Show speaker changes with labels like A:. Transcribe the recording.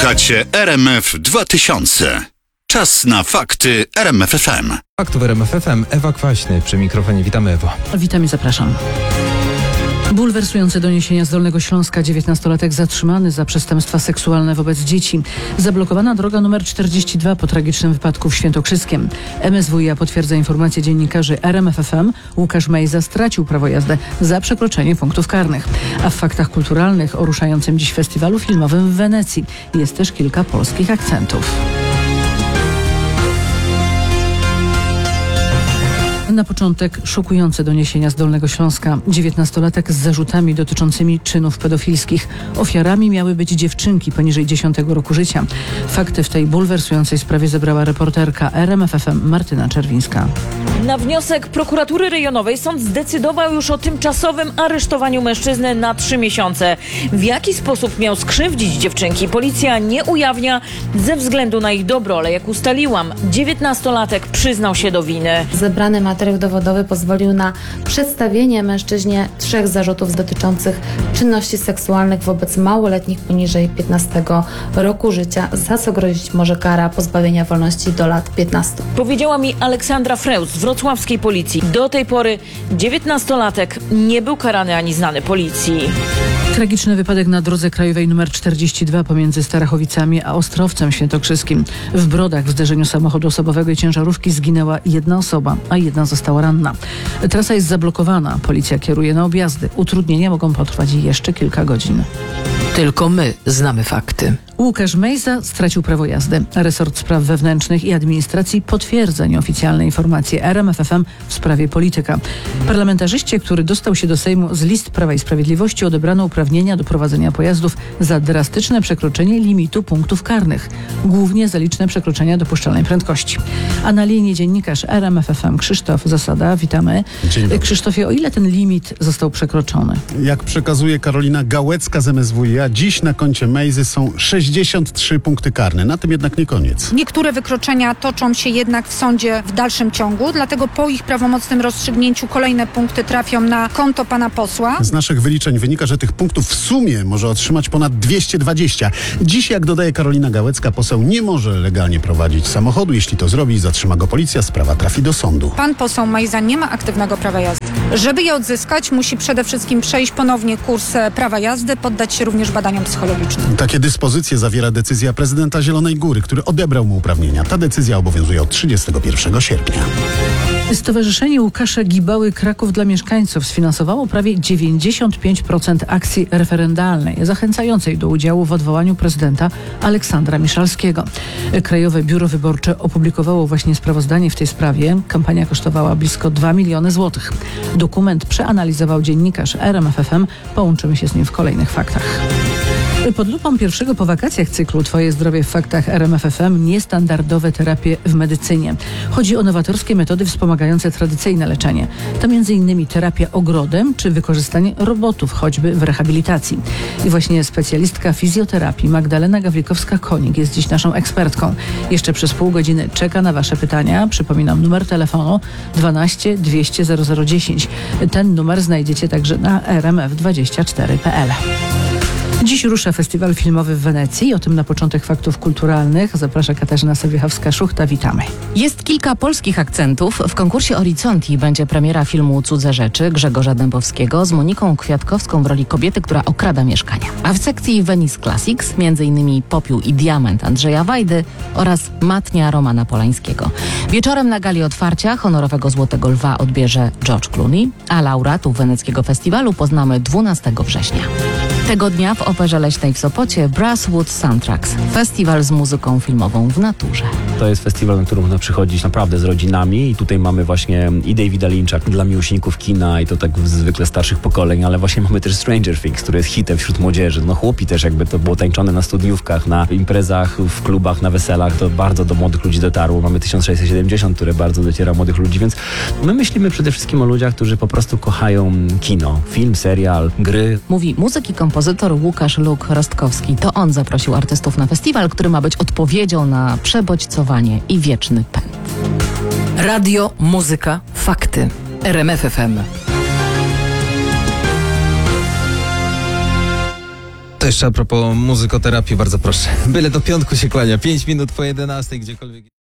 A: Słuchacie RMF 2000. Czas na fakty RMF FM.
B: Faktów RMF FM. Ewa Kwaśny przy mikrofonie. Witamy, Ewo.
C: Witam i zapraszam. Bulwersujące doniesienia z Dolnego Śląska. 19-latek zatrzymany za przestępstwa seksualne wobec dzieci. Zablokowana droga numer 42 po tragicznym wypadku w Świętokrzyskiem. MSWiA potwierdza informacje dziennikarzy RMF FM. Łukasz Mejza stracił prawo jazdy za przekroczenie punktów karnych. A w faktach kulturalnych o ruszającym dziś festiwalu filmowym w Wenecji jest też kilka polskich akcentów. Na początek szokujące doniesienia z Dolnego Śląska. 19-latek z zarzutami dotyczącymi czynów pedofilskich. Ofiarami miały być dziewczynki poniżej 10 roku życia. Fakty w tej bulwersującej sprawie zebrała reporterka RMF FM Martyna Czerwińska.
D: Na wniosek prokuratury rejonowej sąd zdecydował już o tymczasowym aresztowaniu mężczyzny na 3 miesiące. W jaki sposób miał skrzywdzić dziewczynki, policja nie ujawnia ze względu na ich dobro, ale jak ustaliłam, 19-latek przyznał się do winy.
E: Zebrany materiał dowodowy pozwolił na przedstawienie mężczyźnie 3 zarzutów dotyczących czynności seksualnych wobec małoletnich poniżej 15 roku życia, za co grozić może kara pozbawienia wolności do lat 15.
D: Powiedziała mi Aleksandra Freus z wrocławskiej policji. Do tej pory 19-latek nie był karany ani znany policji.
C: Tragiczny wypadek na drodze krajowej nr 42 pomiędzy Starachowicami a Ostrowcem Świętokrzyskim. W Brodach w zderzeniu samochodu osobowego i ciężarówki zginęła jedna osoba, a jedna została ranna. Trasa jest zablokowana. Policja kieruje na objazdy. Utrudnienia mogą potrwać jeszcze kilka godzin.
F: Tylko my znamy fakty.
C: Łukasz Mejza stracił prawo jazdy. Resort Spraw Wewnętrznych i Administracji potwierdza nieoficjalne informacje RMF FM w sprawie polityka. Parlamentarzyście, który dostał się do Sejmu z list Prawa i Sprawiedliwości, odebrano uprawnienia do prowadzenia pojazdów za drastyczne przekroczenie limitu punktów karnych, głównie za liczne przekroczenia dopuszczalnej prędkości. A na linii dziennikarz RMF FM Krzysztof Zasada. Witamy.
G: Dzień dobry.
C: Krzysztofie, o ile ten limit został przekroczony?
G: Jak przekazuje Karolina Gałecka z MSWiA, dziś na koncie Mejzy są 63 punkty karne. Na tym jednak nie koniec.
H: Niektóre wykroczenia toczą się jednak w sądzie w dalszym ciągu, dlatego po ich prawomocnym rozstrzygnięciu kolejne punkty trafią na konto pana posła.
G: Z naszych wyliczeń wynika, że tych punktów w sumie może otrzymać ponad 220. Dziś, jak dodaje Karolina Gałecka, poseł nie może legalnie prowadzić samochodu. Jeśli to zrobi, zatrzyma go policja, sprawa trafi do sądu.
H: Pan poseł Mejza nie ma aktywnego prawa jazdy. Żeby je odzyskać, musi przede wszystkim przejść ponownie kurs prawa jazdy, poddać się również badaniom psychologicznym.
G: Takie dyspozycje zawiera decyzja prezydenta Zielonej Góry, który odebrał mu uprawnienia. Ta decyzja obowiązuje od 31 sierpnia.
C: Stowarzyszenie Łukasza Gibały Kraków dla Mieszkańców sfinansowało prawie 95% akcji referendalnej zachęcającej do udziału w odwołaniu prezydenta Aleksandra Miszalskiego. Krajowe Biuro Wyborcze opublikowało właśnie sprawozdanie w tej sprawie. Kampania kosztowała blisko 2 miliony złotych. Dokument przeanalizował dziennikarz RMF FM. Połączymy się z nim w kolejnych faktach. Pod lupą pierwszego po wakacjach cyklu Twoje zdrowie w faktach RMF FM niestandardowe terapie w medycynie. Chodzi o nowatorskie metody wspomagające tradycyjne leczenie. To m.in. terapia ogrodem czy wykorzystanie robotów, choćby w rehabilitacji. I właśnie specjalistka fizjoterapii Magdalena Gawlikowska-Konik jest dziś naszą ekspertką. Jeszcze przez pół godziny czeka na Wasze pytania. Przypominam, numer telefonu 12 200 0010. Ten numer znajdziecie także na rmf24.pl. Dziś rusza festiwal filmowy w Wenecji. O tym na początek faktów kulturalnych zaprasza Katarzyna Sobiechowska-Szuchta. Witamy.
F: Jest kilka polskich akcentów. W konkursie Horizonti będzie premiera filmu Cudze rzeczy Grzegorza Dębowskiego z Moniką Kwiatkowską w roli kobiety, która okrada mieszkania. A w sekcji Venice Classics m.in. Popiół i diament Andrzeja Wajdy oraz Matnia Romana Polańskiego. Wieczorem na gali otwarcia honorowego Złotego Lwa odbierze George Clooney, a laureatów weneckiego festiwalu poznamy 12 września. Tego dnia w Operze Leśnej w Sopocie Brasswood Soundtracks. Festiwal z muzyką filmową w naturze.
I: To jest festiwal, na który można przychodzić naprawdę z rodzinami i tutaj mamy właśnie i Davida Lyncha dla miłośników kina i to tak zwykle starszych pokoleń, ale właśnie mamy też Stranger Things, który jest hitem wśród młodzieży. No chłopi też jakby to było tańczone na studniówkach, na imprezach, w klubach, na weselach. To bardzo do młodych ludzi dotarło. Mamy 1670, które bardzo dociera młodych ludzi, więc my myślimy przede wszystkim o ludziach, którzy po prostu kochają kino, film, serial, gry.
F: Mówi muzyk i kompozytor Łukasz Luk-Rostkowski. To on zaprosił artystów na festiwal, który ma być odpowiedzią na przebodźcowanie i wieczny pęd.
J: Radio, muzyka, fakty. RMF FM.
B: To jeszcze a propos muzykoterapii, bardzo proszę. Byle do piątku się kłania, 5 minut po 11, gdziekolwiek.